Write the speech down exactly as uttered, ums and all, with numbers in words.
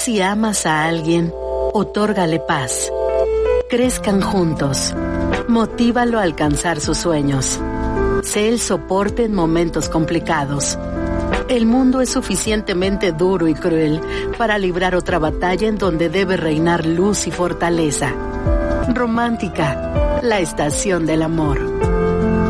Si amas a alguien, otórgale paz. Crezcan juntos. Motívalo a alcanzar sus sueños. Sé el soporte en momentos complicados. El mundo es suficientemente duro y cruel para librar otra batalla en donde debe reinar luz y fortaleza. Romántica, la estación del amor.